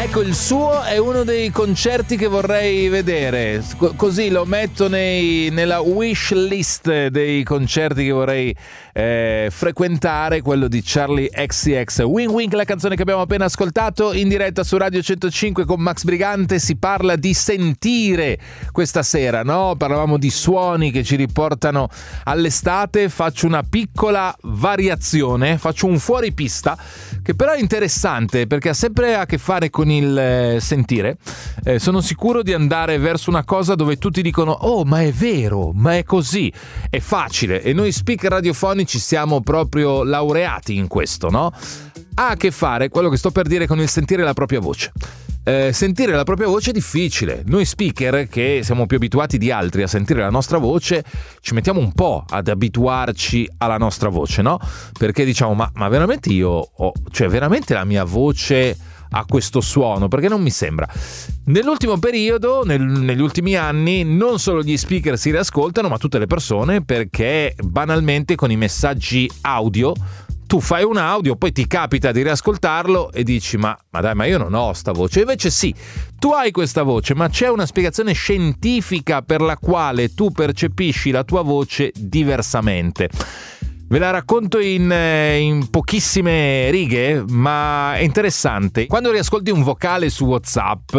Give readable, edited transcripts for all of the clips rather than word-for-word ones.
Ecco, il suo è uno dei concerti che vorrei vedere, così lo metto nella wish list dei concerti che vorrei frequentare, quello di Charli XCX. Wink Wink, la canzone che abbiamo appena ascoltato in diretta su Radio 105 con Max Brigante. Si parla di sentire questa sera, no? Parlavamo di suoni che ci riportano all'estate. Faccio una piccola variazione, faccio un fuoripista che però è interessante perché ha sempre a che fare con il sentire. Sono sicuro di andare verso una cosa dove tutti dicono: oh, ma è vero, ma è così, è facile, e noi speaker radiofonici siamo proprio laureati in questo, no? Ha a che fare quello che sto per dire con il sentire la propria voce. Sentire la propria voce è difficile. Noi speaker, che siamo più abituati di altri a sentire la nostra voce, ci mettiamo un po' ad abituarci alla nostra voce, no? Perché diciamo: ma veramente veramente la mia voce ha questo suono? Perché non mi sembra. Nell'ultimo periodo, negli ultimi anni, non solo gli speaker si riascoltano, ma tutte le persone, perché banalmente con i messaggi audio tu fai un audio, poi ti capita di riascoltarlo e dici: ma dai, ma io non ho sta voce. Invece sì, tu hai questa voce, ma c'è una spiegazione scientifica per la quale tu percepisci la tua voce diversamente. Ve la racconto in pochissime righe, ma è interessante. Quando riascolti un vocale su WhatsApp,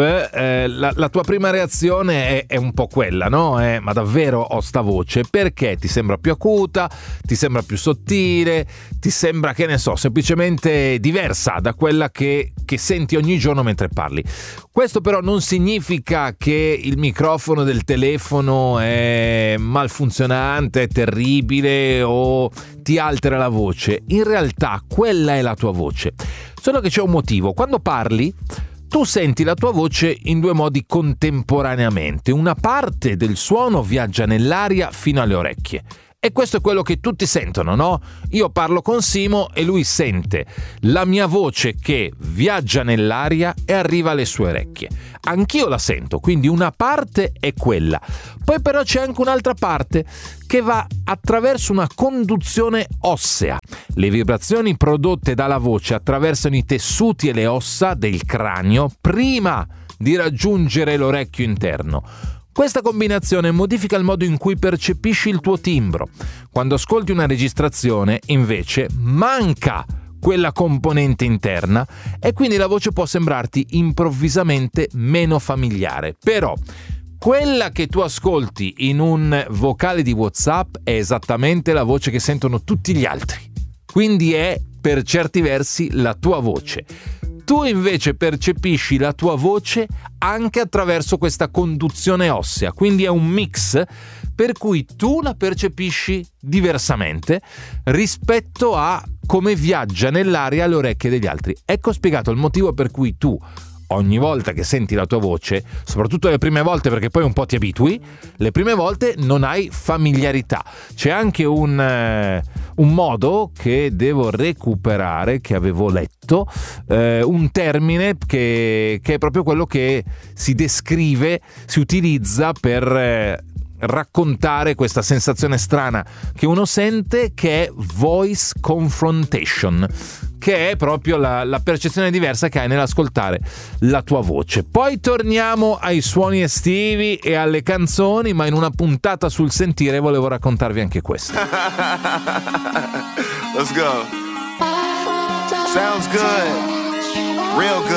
la tua prima reazione è un po' quella, no? Ma davvero ho sta voce? Perché ti sembra più acuta, ti sembra più sottile, ti sembra, che ne so, semplicemente diversa da quella che senti ogni giorno mentre parli. Questo però non significa che il microfono del telefono è malfunzionante, è terribile o ti altera la voce. In realtà quella è la tua voce, solo che c'è un motivo. Quando parli tu senti la tua voce in due modi contemporaneamente. Una parte del suono viaggia nell'aria fino alle orecchie, e questo è quello che tutti sentono, no? Io parlo con Simo e lui sente la mia voce che viaggia nell'aria e arriva alle sue orecchie. Anch'io la sento, quindi una parte è quella. Poi però c'è anche un'altra parte che va attraverso una conduzione ossea. Le vibrazioni prodotte dalla voce attraversano i tessuti e le ossa del cranio prima di raggiungere l'orecchio interno. Questa combinazione modifica il modo in cui percepisci il tuo timbro. Quando ascolti una registrazione, invece, manca quella componente interna e quindi la voce può sembrarti improvvisamente meno familiare. Però quella che tu ascolti in un vocale di WhatsApp è esattamente la voce che sentono tutti gli altri. Quindi è, per certi versi, la tua voce. Tu invece percepisci la tua voce anche attraverso questa conduzione ossea, quindi è un mix per cui tu la percepisci diversamente rispetto a come viaggia nell'aria alle orecchie degli altri. Ecco spiegato il motivo per cui tu ogni volta che senti la tua voce, soprattutto le prime volte, perché poi un po' ti abitui, le prime volte non hai familiarità. C'è anche un modo che devo recuperare, che avevo letto, un termine che è proprio quello che si descrive, si utilizza per raccontare questa sensazione strana che uno sente, che è voice confrontation, che è proprio la percezione diversa che hai nell'ascoltare la tua voce. Poi torniamo ai suoni estivi e alle canzoni, ma in una puntata sul sentire volevo raccontarvi anche questo. Let's go. Sounds good. Real